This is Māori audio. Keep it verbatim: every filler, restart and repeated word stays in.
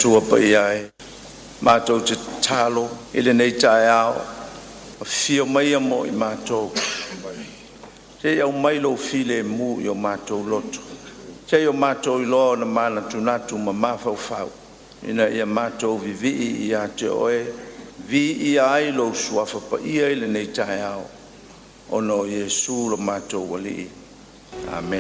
tua pa ia mātou te talo ele nei tae ao fio mai mo I mātou te au mai lo file mu yo mātou loto te yo mātou ilo na mana tunatu ma mafau fau ina ia mātou vivi ia te oe vi ia ai lo suafa pa ia ele nei tae ao ono Yesu lo mātou wali amen.